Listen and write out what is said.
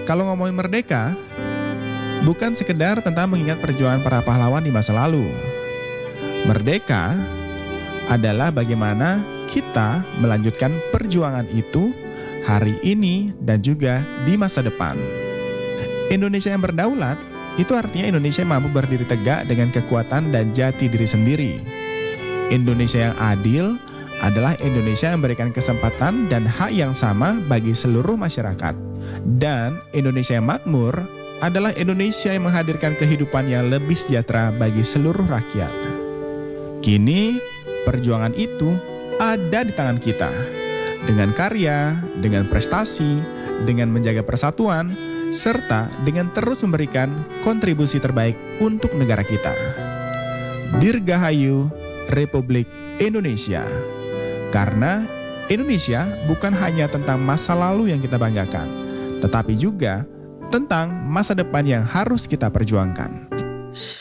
Kalau ngomongin merdeka, bukan sekedar tentang mengingat perjuangan para pahlawan di masa lalu. Merdeka adalah bagaimana kita melanjutkan perjuangan itu hari ini dan juga di masa depan. Indonesia yang berdaulat itu artinya Indonesia yang mampu berdiri tegak dengan kekuatan dan jati diri sendiri. Indonesia yang adil adalah Indonesia yang memberikan kesempatan dan hak yang sama bagi seluruh masyarakat. Dan Indonesia yang makmur adalah Indonesia yang menghadirkan kehidupan yang lebih sejahtera bagi seluruh rakyat. Kini, perjuangan itu ada di tangan kita. Dengan karya, dengan prestasi, dengan menjaga persatuan, serta dengan terus memberikan kontribusi terbaik untuk negara kita. Dirgahayu Republik Indonesia. Karena Indonesia bukan hanya tentang masa lalu yang kita banggakan, tetapi juga tentang masa depan yang harus kita perjuangkan.